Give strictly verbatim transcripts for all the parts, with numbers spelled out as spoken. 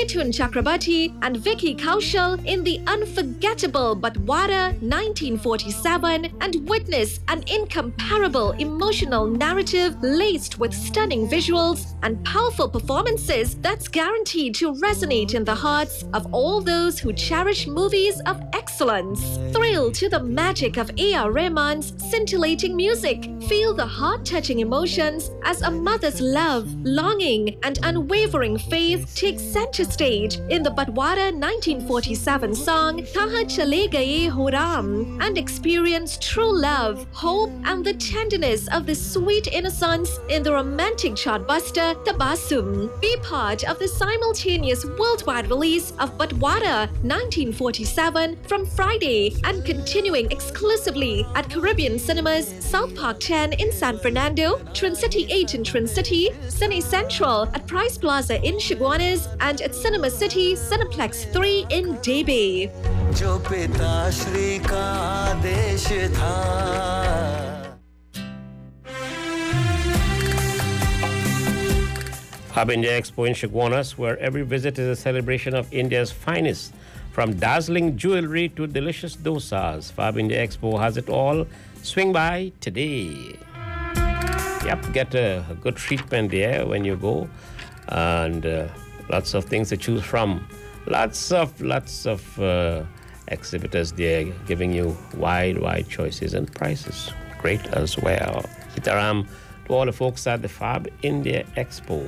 Mithun Chakrabarti and Vicky Kaushal in the unforgettable Batwara nineteen forty-seven and witness an incomparable emotional narrative laced with stunning visuals and powerful performances that's guaranteed to resonate in the hearts of all those who cherish movies of excellence. Thrill to the magic of A R. Rahman's scintillating music. Feel the heart-touching emotions as a mother's love, longing, and unwavering faith take center stage in the Batwara nineteen forty-seven song Kahan Chale Gaye Ho Ram, and experience true love, hope, and the tenderness of the sweet innocence in the romantic chartbuster Tabassum. Be part of the simultaneous worldwide release of Batwara nineteen forty-seven from Friday and continuing exclusively at Caribbean Cinemas, South Park ten in San Fernando, Trincity eight in Trincity, Cine Central at Price Plaza in Chaguanas, and at Cinema City Cineplex three in Debe. जो पिता श्री का आदेश था Hub India Expo in Chaguanas, where every visit is a celebration of India's finest, from dazzling jewelry to delicious dosas. Fab India Expo has it all. Swing by today. Yep, get a, a good treatment there when you go, and uh, lots of things to choose from. Lots of, lots of uh, exhibitors there giving you wide, wide choices and prices. Great as well. Sitaram to all the folks at the Fab India Expo.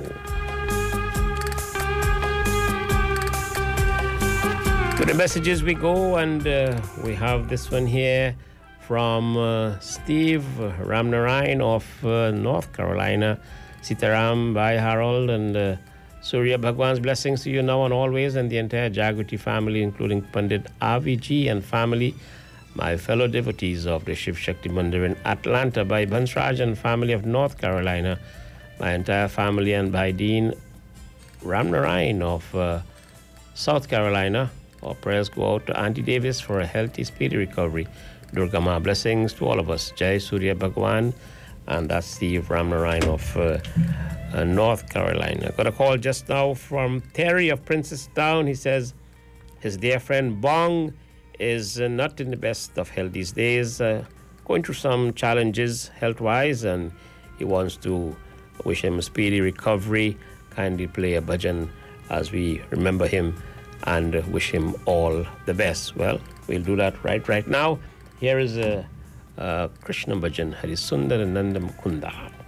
To the messages we go, and uh, we have this one here from uh, Steve Ramnarayan of uh, North Carolina. Sitaram, Bhai Harold, and uh, Surya Bhagwan's blessings to you now and always, and the entire Jagriti family, including Pandit Avi Ji and family, my fellow devotees of the Shiv Shakti Mandir in Atlanta, by Bansraj and family of North Carolina, my entire family, and by Dean Ramnarayan of uh, South Carolina. Our prayers go out to Auntie Davis for a healthy, speedy recovery. Durga Ma, blessings to all of us. Jai Surya Bhagwan, and that's Steve Ramnarayan of uh, uh, North Carolina. Got a call just now from Terry of Princess Town. He says his dear friend Bong is uh, not in the best of health these days, uh, going through some challenges health-wise, and he wants to wish him a speedy recovery. Kindly play a bhajan as we remember him and uh, wish him all the best. Well, we'll do that right right now. Here is a, a Krishna bhajan, Hari Sundar Nanda Mukunda.